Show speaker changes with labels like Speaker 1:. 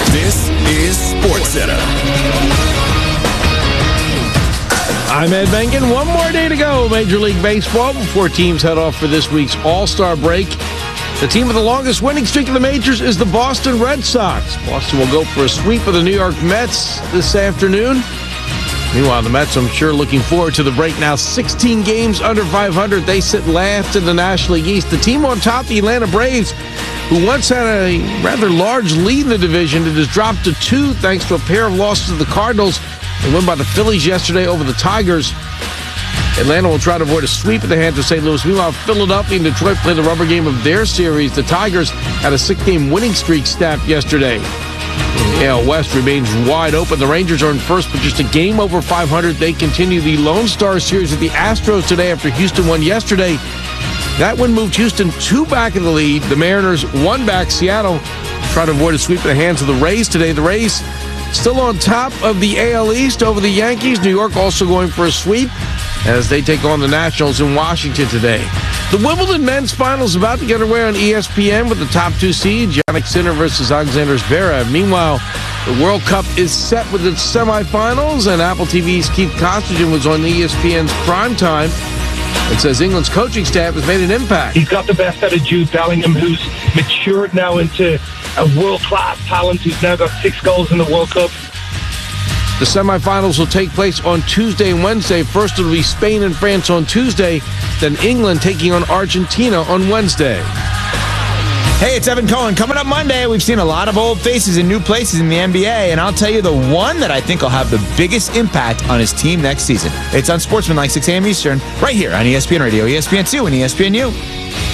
Speaker 1: This is SportsCenter.
Speaker 2: I'm Ed Bengen. One more day to go, Major League Baseball, before teams head off for this week's All-Star break. The team with the longest winning streak in the majors is the Boston Red Sox. Boston will go for a sweep of the New York Mets this afternoon. Meanwhile, the Mets, I'm sure, looking forward to the break now. 16 games under 500. They sit last in the National League East. The team on top, the Atlanta Braves, who once had a rather large lead in the division, it has dropped to 2 thanks to a pair of losses to the Cardinals. They won by the Phillies yesterday over the Tigers. Atlanta will try to avoid a sweep at the hands of St. Louis. Meanwhile, Philadelphia and Detroit play the rubber game of their series. The Tigers had a 6-game winning streak snapped yesterday. The AL West remains wide open. The Rangers are in first, but just a game over 500. They continue the Lone Star Series with the Astros today after Houston won yesterday. That win moved Houston 2 back in the lead. The Mariners 1 back. Seattle try to avoid a sweep at the hands of the Rays today. The Rays still on top of the AL East over the Yankees. New York also going for a sweep as they take on the Nationals in Washington today. The Wimbledon men's finals about to get underway on ESPN with the top 2 seeds, Jannik Sinner versus Alexander Zverev. Meanwhile, the World Cup is set with its semifinals, and Apple TV's Keith Costigan was on ESPN's primetime and says England's coaching staff has made an impact.
Speaker 3: He's got the best out of Jude Bellingham, who's matured now into a world-class talent who's now got 6 goals in the World Cup.
Speaker 2: The semifinals will take place on Tuesday and Wednesday. First, it'll be Spain and France on Tuesday, then England taking on Argentina on Wednesday.
Speaker 4: Hey, it's Evan Cohen. Coming up Monday, we've seen a lot of old faces in new places in the NBA, and I'll tell you the one that I think will have the biggest impact on his team next season. It's on Sportsman like 6 a.m. Eastern, right here on ESPN Radio, ESPN2, and ESPNU.